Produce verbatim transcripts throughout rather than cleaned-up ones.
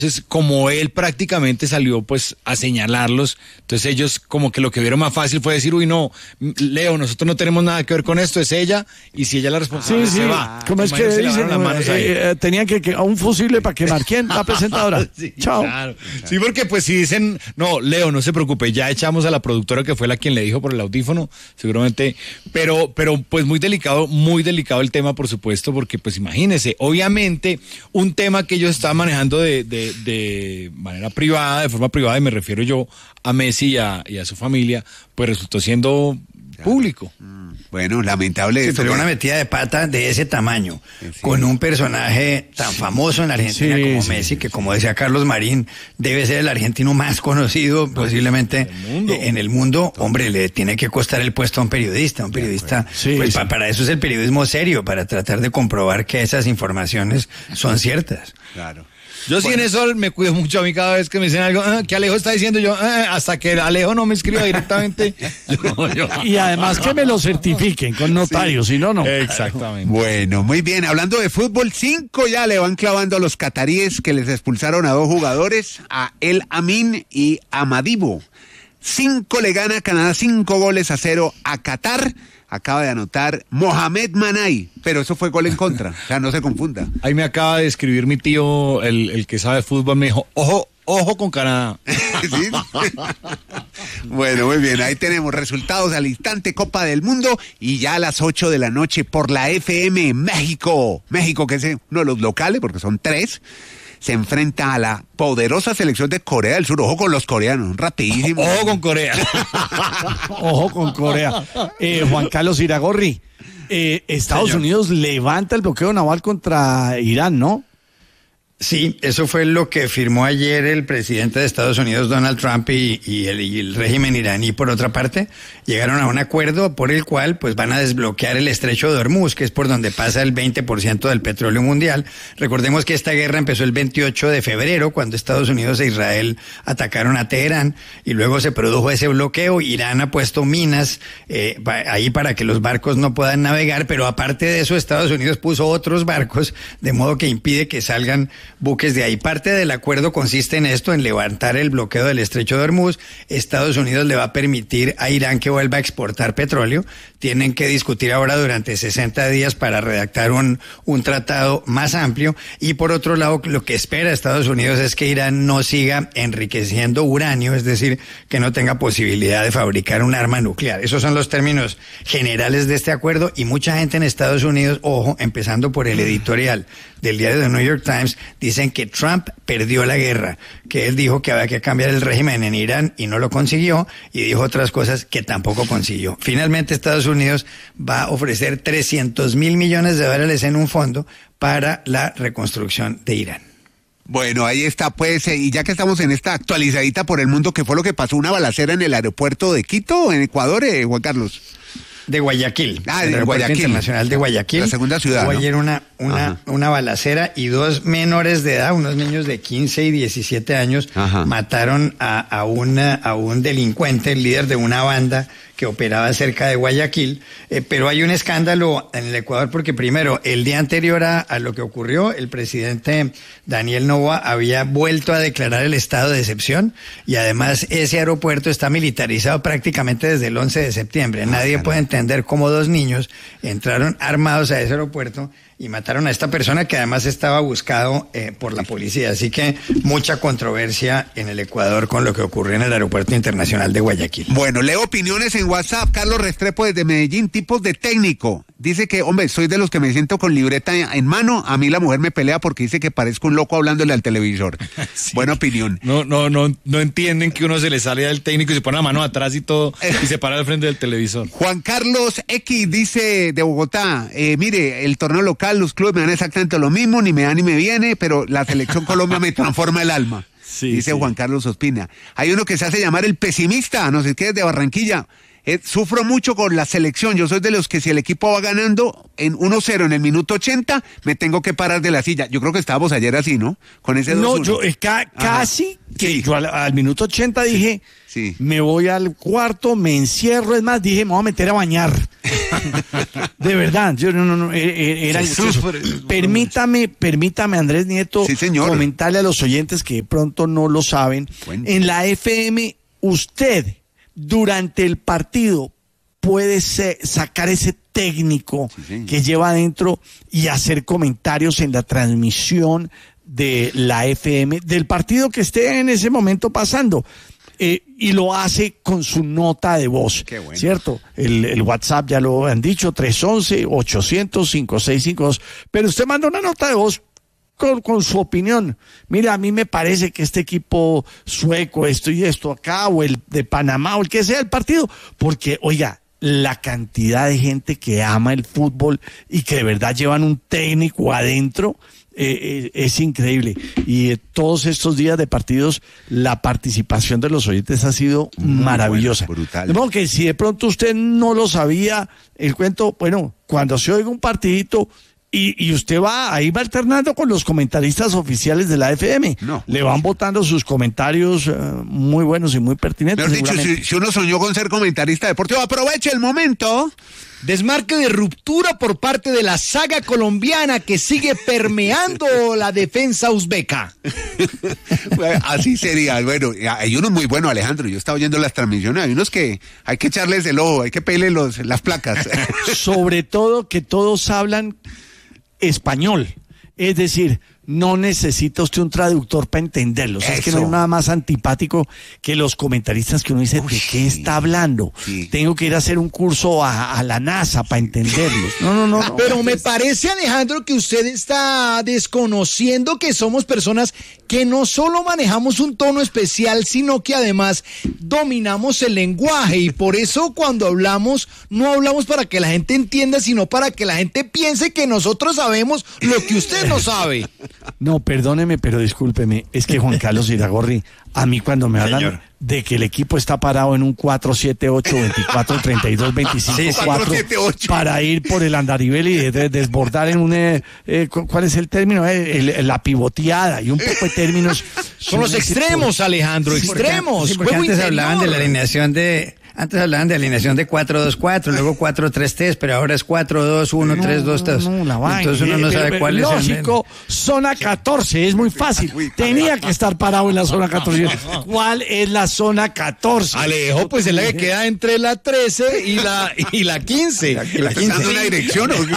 Entonces, como él prácticamente salió pues a señalarlos, entonces ellos como que lo que vieron más fácil fue decir, uy no, Leo, nosotros no tenemos nada que ver con esto, es ella, y si ella es la responsable, sí, se sí. va. ¿Cómo es que dicen? Las manos ahí. Eh, eh, tenían que, que a un fusible para quemar. ¿Quién? La presentadora. Sí, Chao. claro. Sí, porque pues si dicen, no, Leo, no se preocupe, ya echamos a la productora que fue la quien le dijo por el audífono, seguramente, pero, pero pues muy delicado, muy delicado el tema, por supuesto, porque pues imagínese, obviamente, un tema que ellos estaban manejando de, de, de manera privada, de forma privada, y me refiero yo a Messi y a, y a su familia, pues resultó siendo público. Bueno, lamentable. Sí, pero una metida de pata de ese tamaño, sí, con un personaje tan famoso en la Argentina sí, como sí, Messi, que como decía Carlos Marín, debe ser el argentino más conocido no, posiblemente en el, en el mundo. Hombre, le tiene que costar el puesto a un periodista. Un periodista, sí, pues sí. Pa, para eso es el periodismo serio, para tratar de comprobar que esas informaciones son ciertas. Claro. Yo sí bueno. En eso me cuido mucho a mí cada vez que me dicen algo, ah, que Alejo está diciendo yo, ah, hasta que Alejo no me escriba directamente. yo, yo. Y además que me lo certifiquen con notario, sí. Si no, no. Exactamente. Bueno, muy bien. Hablando de fútbol, cinco ya le van clavando a los cataríes que les expulsaron a dos jugadores, a El Amin y a Madibo. Cinco le gana Canadá, cinco goles a cero a Qatar. Acaba de anotar Mohamed Manay, pero eso fue gol en contra, o sea, no se confunda. Ahí me acaba de escribir mi tío, el, el que sabe fútbol, me dijo, ojo, ojo con Canadá. ¿Sí? Bueno, muy bien, ahí tenemos resultados al instante, Copa del Mundo, y ya a las ocho de la noche por la F M México, México que es uno de los locales, porque son tres, se enfrenta a la poderosa selección de Corea del Sur. Ojo con los coreanos, rapidísimo. Ojo con Corea. Ojo con Corea. Eh, Juan Carlos Iragorri, eh, Estados Señor. Unidos levanta el bloqueo naval contra Irán, ¿no? Sí, eso fue lo que firmó ayer el presidente de Estados Unidos, Donald Trump, y, y, el, y el régimen iraní. Por otra parte, llegaron a un acuerdo por el cual pues van a desbloquear el estrecho de Hormuz, que es por donde pasa el veinte por ciento del petróleo mundial. Recordemos que esta guerra empezó el veintiocho de febrero, cuando Estados Unidos e Israel atacaron a Teherán, y luego se produjo ese bloqueo. Irán ha puesto minas eh, ahí para que los barcos no puedan navegar, pero aparte de eso, Estados Unidos puso otros barcos, de modo que impide que salgan buques de ahí. Parte del acuerdo consiste en esto, en levantar el bloqueo del estrecho de Hormuz. Estados Unidos le va a permitir a Irán que vuelva a exportar petróleo. Tienen que discutir ahora durante sesenta días para redactar un, un tratado más amplio. Y por otro lado, lo que espera Estados Unidos es que Irán no siga enriqueciendo uranio, es decir, que no tenga posibilidad de fabricar un arma nuclear. Esos son los términos generales de este acuerdo, y mucha gente en Estados Unidos, ojo, empezando por el editorial del diario The New York Times, dicen que Trump perdió la guerra, que él dijo que había que cambiar el régimen en Irán y no lo consiguió, y dijo otras cosas que tampoco consiguió. Finalmente, Estados Unidos va a ofrecer trescientos mil millones de dólares en un fondo para la reconstrucción de Irán. Bueno, ahí está pues, y ya que estamos en esta actualizadita por el mundo, ¿qué fue lo que pasó? ¿Una balacera en el aeropuerto de Quito, en Ecuador, eh, Juan Carlos? De Guayaquil. Ah, de Guayaquil. Internacional de Guayaquil. La segunda ciudad, Hubo ¿no? ayer una, una, una balacera, y dos menores de edad, unos niños de quince y diecisiete años, Ajá. mataron a, a, una, a un delincuente, el líder de una banda que operaba cerca de Guayaquil. Eh, pero hay un escándalo en el Ecuador porque, primero, el día anterior a, a lo que ocurrió, el presidente Daniel Noboa había vuelto a declarar el estado de excepción, y además ese aeropuerto está militarizado prácticamente desde el once de septiembre. Nadie puede entender cómo dos niños entraron armados a ese aeropuerto y mataron a esta persona, que además estaba buscado eh, por la policía. Así que mucha controversia en el Ecuador con lo que ocurrió en el Aeropuerto Internacional de Guayaquil. Bueno, leo opiniones en WhatsApp. Carlos Restrepo desde Medellín, tipos de técnico. Dice que, hombre, soy de los que me siento con libreta en mano. A mí la mujer me pelea porque dice que parezco un loco hablándole al televisor. Sí. Buena opinión. No, no, no, no entienden que uno se le sale del técnico y se pone la mano atrás y todo, y se para al frente del televisor. Juan Carlos X dice de Bogotá, eh, mire, el torneo local, los clubes me dan exactamente lo mismo, ni me da ni me viene, pero la selección Colombia me transforma el alma. Sí, dice sí. Juan Carlos Ospina. Hay uno que se hace llamar el pesimista, no sé qué, es de Barranquilla. Eh, sufro mucho con la selección. Yo soy de los que si el equipo va ganando en uno cero en el minuto ochenta, me tengo que parar de la silla. Yo creo que estábamos ayer así, ¿no? Con ese dos uno. No, yo eh, ca- casi que sí. yo al, al minuto ochenta dije, sí. me voy al cuarto, me encierro, es más, dije, me voy a meter a bañar. De verdad, yo no, no, no, era Permítame, permítame, Andrés Nieto, sí, señor. comentarle a los oyentes que de pronto no lo saben. Cuente. En la F M, usted, durante el partido, puede ser, sacar ese técnico sí, que lleva adentro y hacer comentarios en la transmisión de la F M, del partido que esté en ese momento pasando. Eh, y lo hace con su nota de voz, Qué bueno. ¿cierto? El, el WhatsApp ya lo han dicho, tres once, ochocientos, cincuenta y seis cincuenta y dos, pero usted manda una nota de voz con, con su opinión. Mira, a mí me parece que este equipo sueco, esto y esto acá, o el de Panamá, o el que sea el partido, porque, oiga, la cantidad de gente que ama el fútbol y que de verdad llevan un técnico adentro, Eh, eh, es increíble. Y eh, todos estos días de partidos la participación de los oyentes ha sido Muy maravillosa. Bueno, brutal. De modo que si de pronto usted no lo sabía, el cuento, bueno, cuando se oiga un partidito y, y usted va, ahí va alternando con los comentaristas oficiales de la F M, no. le van botando sus comentarios uh, muy buenos y muy pertinentes. Mejor dicho, si, si uno soñó con ser comentarista deportivo, aproveche el momento. Desmarque de ruptura por parte de la saga colombiana que sigue permeando la defensa uzbeca. Bueno, así sería. Bueno, hay unos muy buenos, Alejandro. Yo estaba oyendo las transmisiones. Hay unos que hay que echarles el ojo, hay que pedirles los, las placas. Sobre todo que todos hablan español. Es decir, no necesita usted un traductor para entenderlos. Eso. Es que no hay nada más antipático que los comentaristas que uno dice, Uy, ¿de qué está hablando? Sí. Tengo que ir a hacer un curso a, a la NASA para entenderlos. No, no, no, no. Pero me parece, Alejandro, que usted está desconociendo que somos personas que no solo manejamos un tono especial, sino que además dominamos el lenguaje. Y por eso cuando hablamos, no hablamos para que la gente entienda, sino para que la gente piense que nosotros sabemos lo que usted no sabe. No, perdóneme, pero discúlpeme, es que Juan Carlos Iragorri, a mí cuando me hablan Señor. de que el equipo está parado en un cuatro siete ocho, veinticuatro, treinta y dos, veinticinco, sí, cuatro para ir por el andarivel y de, de, desbordar en un, eh, eh, ¿cuál es el término? Eh, el, la pivoteada y un poco de términos. Son los extremos, por... Alejandro, sí, extremos. Sí, porque antes hablaban de la alineación de... Antes hablaban de alineación de cuatro dos cuatro, luego cuatro tres tres, pero ahora es cuatro dos uno, no, tres dos tres. No, no, Entonces uno no sabe pero, cuál lógico, es el... Lógico, zona catorce, es muy fácil. Tenía que estar parado en la zona catorce. ¿Cuál es la zona catorce? Alejo, pues es la que queda entre la trece y la, y la quince. La, la quince. ¿Está dando una dirección o qué?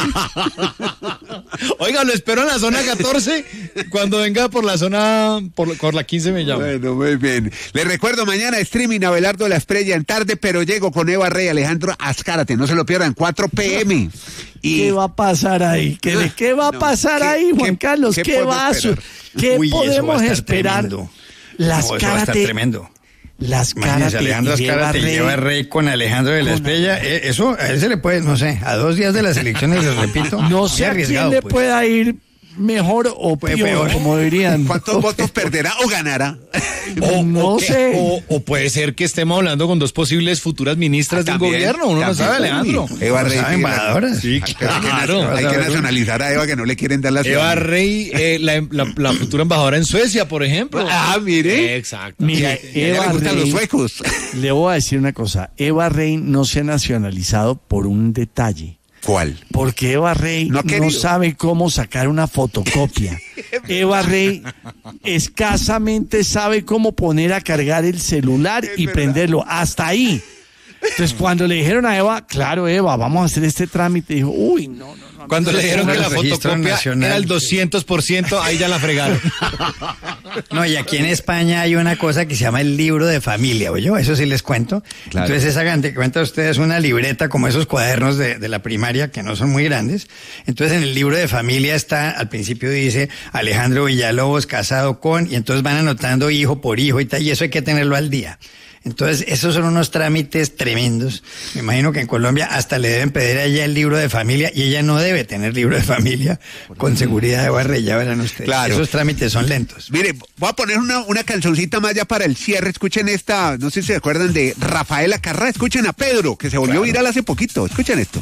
Oiga, lo espero en la zona catorce. Cuando venga por la zona, por, por la quince me llama. Bueno, muy bien. Les recuerdo, mañana streaming Abelardo La Estrella en tarde, pero llego con Eva Rey, Alejandro Azcárate, no se lo pierdan, cuatro pe eme. Y... ¿Qué va a pasar ahí? ¿Qué, ¿De qué va a pasar no, ahí, Juan ¿qué, Carlos? ¿Qué, ¿Qué va a esperar? ¿Qué Uy, podemos esperar? Tremendo. Las no, Karate... tremendo. Las Karate Alejandro Azcárate y Eva Rey con Alejandro de la Estrella, eh, eso a él se le puede, no sé, a dos días de las elecciones, les repito. No sé a quién le pues. pueda ir mejor o peor, peor, como dirían. ¿Cuántos votos perderá o ganará? O, no o que, sé. O, o puede ser que estemos hablando con dos posibles futuras ministras ah, del también, gobierno. Uno no sabe, Alejandro. Eva Rey. Embajadoras. Sí, claro. Hay que nacionalizar a Eva, que no le quieren dar la Eva Rey, eh, la, la, la futura embajadora en Suecia, por ejemplo. Ah, mire. Exacto. Mire, Eva le gustan Rey, los suecos. Le voy a decir una cosa. Eva Rey no se ha nacionalizado por un detalle. ¿Cuál? Porque Eva Rey no, no sabe cómo sacar una fotocopia. Eva Rey escasamente sabe cómo poner a cargar el celular y prenderlo. Hasta ahí. Entonces, cuando le dijeron a Eva, claro, Eva, vamos a hacer este trámite, dijo, uy, no, no, no. Cuando no, le dijeron no, que la fotocopia nacional, era el doscientos por ciento, ahí ya la fregaron. No, y aquí en España hay una cosa que se llama el libro de familia, ¿oye? Eso sí les cuento. Claro. Entonces, esa gente cuenta a ustedes una libreta como esos cuadernos de, de la primaria, que no son muy grandes. Entonces, en el libro de familia está, al principio dice Alejandro Villalobos casado con, y entonces van anotando hijo por hijo y tal, y eso hay que tenerlo al día. Entonces, esos son unos trámites tremendos. Me imagino que en Colombia hasta le deben pedir a ella el libro de familia y ella no debe tener libro de familia con seguridad de barra, ya verán ustedes. Claro. Esos trámites son lentos. Mire, voy a poner una, una cancioncita más ya para el cierre. Escuchen esta, no sé si se acuerdan de Rafaela Carrá. Escuchen a Pedro, que se volvió claro. viral hace poquito. Escuchen esto.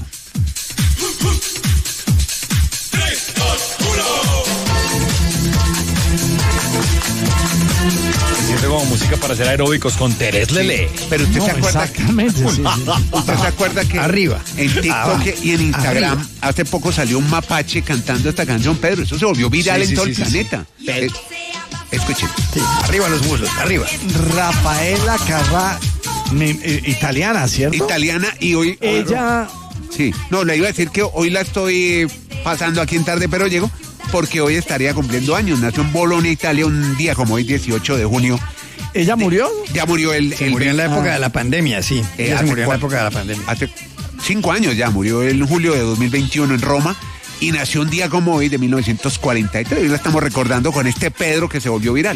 tres, dos, uno. ponerte como música para hacer aeróbicos con Teres Lele. Pero usted No, se acuerda. exactamente, sí, sí. ¿Usted se acuerda que Arriba. en TikTok Abajo. y en Instagram Arriba. hace poco salió un mapache cantando esta canción, Pedro? Eso se volvió viral Sí, en sí, todo sí, el sí, planeta. Eh, escuchen. Sí, arriba los muslos, arriba. Rafaela Carrá, me- eh, italiana, ¿cierto? Italiana y hoy. Ella, Sí, no, le iba a decir que hoy la estoy pasando aquí en tarde, pero llego porque hoy estaría cumpliendo años. Nació en Bolonia, Italia, un día como hoy, dieciocho de junio. ella murió. Ya murió el. Se el murió en la ah, época de la pandemia, sí. eh, Ella se hace murió en la cua- época de la pandemia. Hace cinco años ya, murió en julio de dos mil veintiuno en Roma. Y nació un día como hoy de mil novecientos cuarenta y tres. Y la estamos recordando con este Pedro que se volvió viral.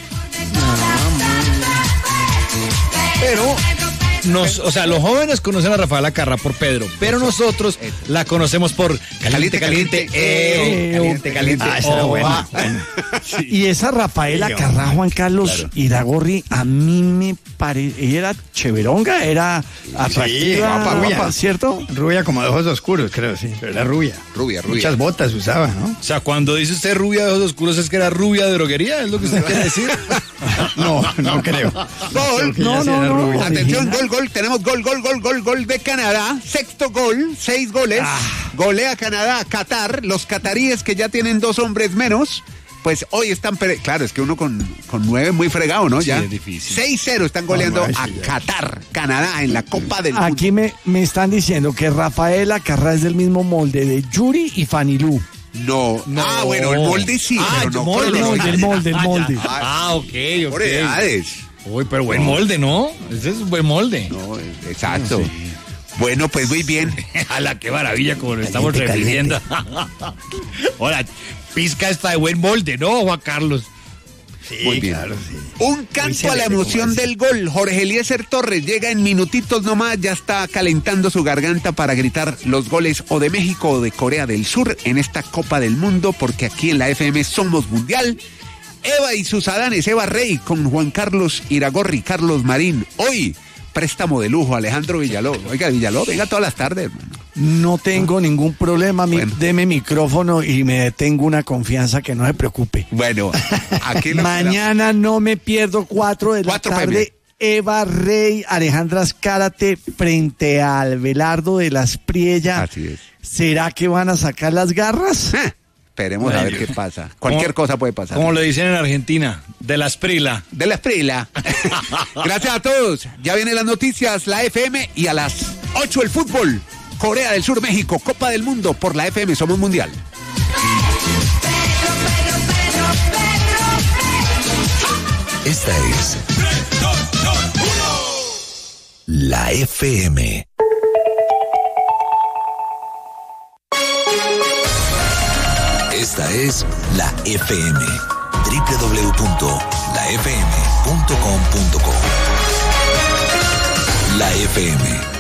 Pero nos, o sea, los jóvenes conocen a Rafaela Carrá por Pedro, pero nosotros la conocemos por Caliente, Caliente, eh, Caliente, Caliente. Ah, esa era oh, buena. ah. Y esa Rafaela Sí, Carrá, Juan Carlos Iragorri, a mí me parece, ella era cheveronga, era atractiva, guapa, guapa, rubia. ¿cierto? Rubia como de ojos oscuros, creo, sí. Pero era rubia. Rubia, rubia. Muchas botas usaba, ¿no? O sea, cuando dice usted rubia de ojos oscuros, ¿es que era rubia de droguería? ¿Es lo que usted quiere decir? No, no creo. Gol. Creo que ella No, sí no, era no. rubia. Atención, gol, gol. Tenemos gol, gol, gol, gol, gol de Canadá. Sexto gol, seis goles. Golea Canadá a Qatar. Los cataríes que ya tienen dos hombres menos. Pues hoy están, pere- claro, es que uno con, con nueve es muy fregado, ¿no? Sí, Ya. es difícil. seis cero están goleando No, no, a sí, ya. Qatar, Canadá, en la Copa del Mundo. Aquí me, me están diciendo que Rafaela Carrá es del mismo molde de Yuri y Fanilú. No, ah, bueno, el molde sí, Ah, pero no molde, por el molde, el molde, el Ah, ya. molde. Ah, ok, por ok. edades. Uy, pero buen molde, ¿no? Ese es un buen molde. No, exacto. Bueno, pues muy bien. A la qué maravilla como lo estamos refiriendo. Hola, pizca está de buen molde, ¿no, Juan Carlos? Sí, Muy bien. claro, sí. Un canto a la célebre, emoción como del gol. Jorge Eliezer Torres llega en minutitos nomás, ya está calentando su garganta para gritar los goles o de México o de Corea del Sur en esta Copa del Mundo, porque aquí en la F M somos mundial. Eva y sus Adanes, Eva Rey con Juan Carlos Iragorri, Carlos Marín. Hoy, préstamo de lujo, Alejandro Villalobos. Oiga, Villalobos, venga todas las tardes, hermano. No tengo ningún problema, mi- Bueno. deme micrófono y me detengo una confianza que no se preocupe. Bueno, aquí lo Mañana no me pierdo cuatro de la Cuatro tarde. P M. Eva Rey, Alejandra Azcárate frente a Abelardo de las Priella. Así es. ¿Será que van a sacar las garras? Eh, Esperemos a ver qué pasa. Cualquier ¿Cómo- cosa puede pasar. Como le dicen en Argentina, de la Sprila. De la Esprila. Gracias a todos. Ya vienen las noticias, la F M, y a las ocho el fútbol. Corea del Sur, México, Copa del Mundo por la F M, somos mundial. Esta es la F M. Esta es la F M. doble u doble u doble u punto la f m punto com punto co. La F M.